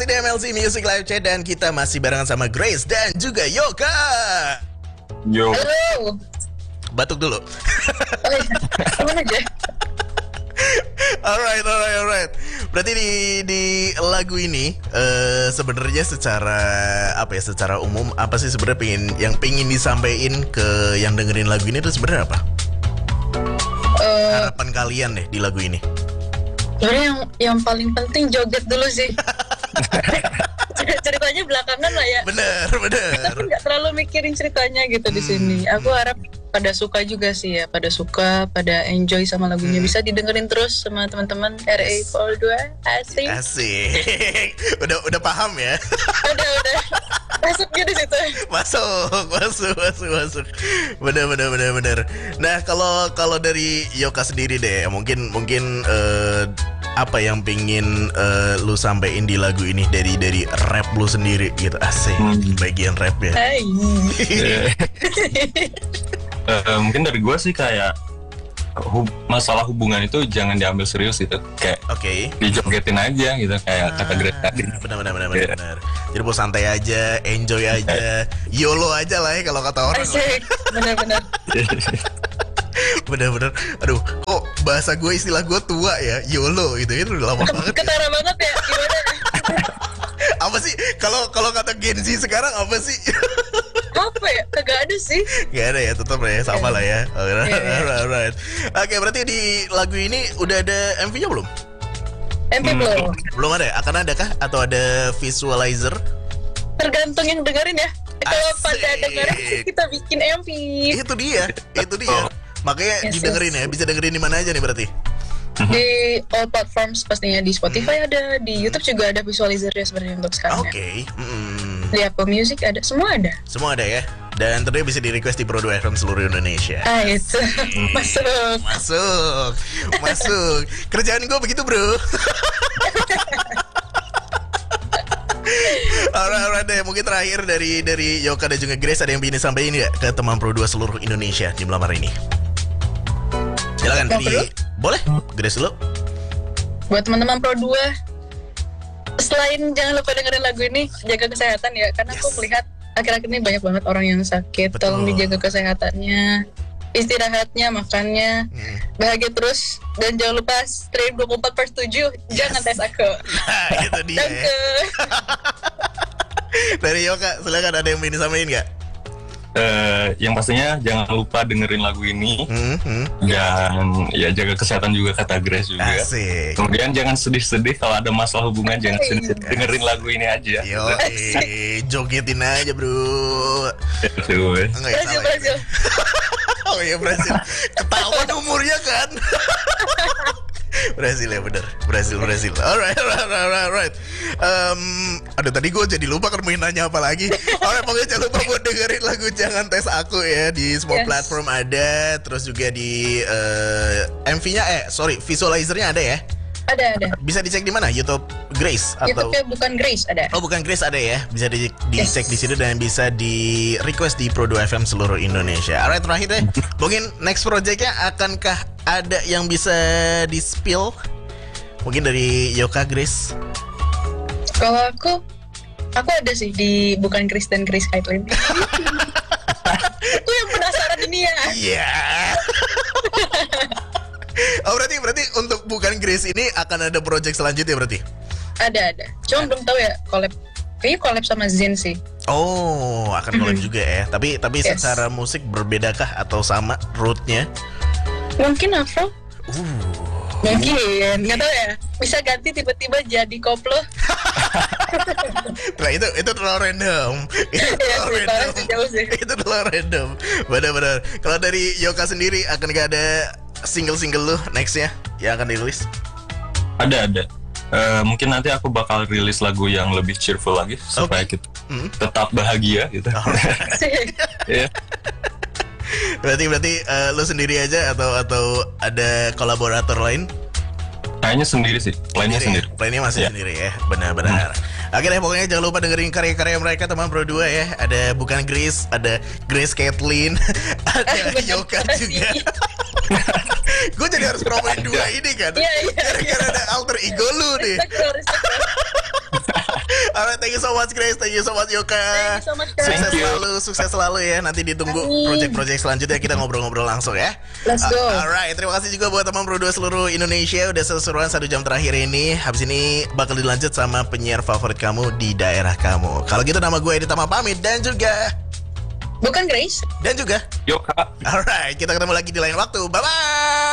Masih di MLC Music Live Chat dan kita masih barengan sama Grace dan juga Yoka. Yo. Halo. Batuk dulu. Oh iya, aman aja. Alright. Berarti di lagu ini sebenarnya secara umum apa sih sebenarnya yang pengen disampaikan ke yang dengerin lagu ini tuh sebenarnya apa? Harapan kalian deh di lagu ini. Sebenarnya yang paling penting joget dulu sih. Ceritanya belakangan lah ya. Bener. Kita pun nggak terlalu mikirin ceritanya gitu di sini. Aku harap pada suka juga sih ya, pada enjoy sama lagunya. Bisa didengerin terus sama teman-teman RA Pol 2. Asik. Udah paham ya? Udah. Masuk gitu situ. Masuk. Bener. Nah, kalau dari Yoka sendiri deh, mungkin apa yang pingin lu sampein di lagu ini dari rap lu sendiri gitu. Asik. Bagian rapnya. Hai. Mungkin dari gue sih kayak masalah hubungan itu jangan diambil serius gitu, kayak dijogetin aja gitu, kayak kata Greta tadi. Benar. Jadi mau santai aja, enjoy aja, YOLO aja lah ya kalau kata orang. Asik. Bener. Aduh, kok bahasa gue, istilah gue tua ya, YOLO gitu, itu udah lama banget. Ketara banget ya, gimana? Apa sih kalau kata Gen Z sekarang apa sih? Apa ya? Kagak ada sih. Gak ada ya, tetap lah ya, sama lah ya. Alright. Oke, berarti di lagu ini udah ada MV-nya belum? MV belum. Belum ada. Akan ada kah? Atau ada visualizer? Tergantung yang dengerin ya. Kalau Asik. pada dengerin kita bikin MV. Itu dia. Makanya didengerin ya. Bisa dengerin di mana aja nih berarti? Di all platforms pastinya, di Spotify ada, di YouTube juga ada visualizernya sebenarnya untuk sekarang. Oke. Di Apple Music ada, semua ada. Semua ada ya. Dan tentunya bisa di request di Pro 2 FM seluruh Indonesia. Itu Masuk. Kerjaan gue begitu, bro. Alright deh. Mungkin terakhir dari Yoka dan juga Grace, ada yang ingin disampaikan nggak ke teman Pro 2 seluruh Indonesia di malam hari ini? Silakan boleh, Grace dulu. Buat teman-teman Pro 2, selain jangan lupa dengerin lagu ini, jaga kesehatan ya. Karena aku melihat akhir-akhir ini banyak banget orang yang sakit. Betul. Tolong dijaga kesehatannya, istirahatnya, makannya, bahagia terus. Dan jangan lupa stream 24/7. Jangan tes aku. Nah, itu dia ya. Dari Yoka, silakan, ada yang ingin disampaikan nggak? Yang pastinya jangan lupa dengerin lagu ini. Dan ya jaga kesehatan juga, kata Grace juga. Asik. Kemudian jangan sedih-sedih kalau ada masalah hubungan, jangan sedih-sedih, dengerin lagu ini aja. Jogetin aja, bro. Berhasil. Oh iya, Brasil. Ketahuan umurnya kan. Brasil ya, bener. Brasil. Alright. Aduh, tadi gue jadi lupa kan mau nanya apa lagi. Alright, pokoknya jangan lupa buat dengerin lagu Jangan Tes Aku ya. Di semua platform ada. Terus juga di MV-nya, visualizernya ada ya? Ada. Bisa dicek di mana? YouTube Grace atau YouTube-nya bukan Grace ada. Oh, bukan Grace, ada ya. Bisa dicek di situ dan bisa di request di Pro 2 FM seluruh Indonesia. Alright, terakhir deh. Mungkin next project-nya akankah ada yang bisa di-spill? Mungkin dari Yoka, Grace. Kalau aku ada sih di bukan Grace dan Grace Kaitlyn. Aku yang penasaran ini ya. Iya. Oh, berarti untuk bukan Grace ini akan ada project selanjutnya berarti? Ada. Cuma belum tahu ya kayaknya collab sama Zen sih. Oh, akan collab juga ya. Tapi secara musik berbedakah atau sama rootnya? Mungkin Afro. Mungkin, nggak tahu ya. Bisa ganti tiba-tiba jadi koplo. Nah, itu terlalu random. Itu terlalu random. Benar. Kalau dari Yoka sendiri, akan gak ada single lu nextnya yang akan dirilis? Ada. Mungkin nanti aku bakal rilis lagu yang lebih cheerful lagi supaya kita tetap bahagia gitu. Yeah. Berarti lu sendiri aja atau ada kolaborator lain? Kayaknya sendiri sih, sendiri. Lainnya masih sendiri ya, benar. Oke deh, pokoknya jangan lupa dengerin karya-karya mereka teman Pro 2 ya. Ada bukan Grace, ada Grace Kaitlyn, ada Yoka juga. Gue jadi harus promoin dua ini kan. Gara-gara ada alter ego lu nih. much Grace, thank you so much Yoka. Thank you so much, guys. Sukses selalu ya. Nanti ditunggu project-project selanjutnya kita ngobrol-ngobrol langsung ya. Let's go. Alright, terima kasih juga buat teman Pro 2 seluruh Indonesia udah seru-seruan 1 jam terakhir ini. Habis ini bakal dilanjut sama penyiar favorit kamu di daerah kamu. Kalau gitu nama gue Edi Tama pamit dan juga Bukan Grace. dan juga Yoka. Alright, kita ketemu lagi di lain waktu. Bye bye.